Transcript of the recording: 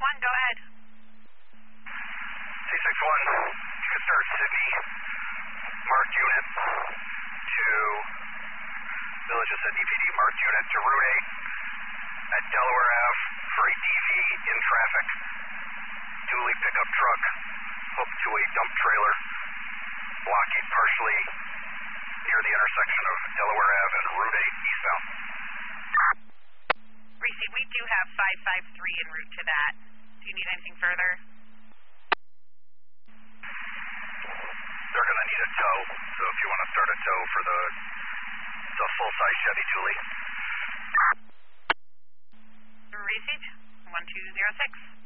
C61, go ahead. C61, you can start Sydney, marked unit to, Village of Sydney PD, marked unit to Route 8 at Delaware Ave for a DV in traffic. Dually pickup truck hooked to a dump trailer, blocking partially near the intersection of Delaware Ave and Route 8 eastbound. Reese, we do have 553 en route to that. Do you need anything further? They're going to need a tow, so if you want to start a tow for the full-size Chevy Dually. Reese, 1206.